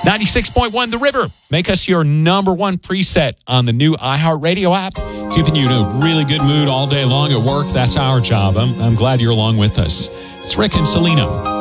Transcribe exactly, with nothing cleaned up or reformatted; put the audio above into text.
ninety-six point one The River. Make us your number one preset on the new iHeartRadio app. Keeping you in a really good mood all day long at work. That's our job. I'm, I'm glad you're along with us. It's Rick and Selena.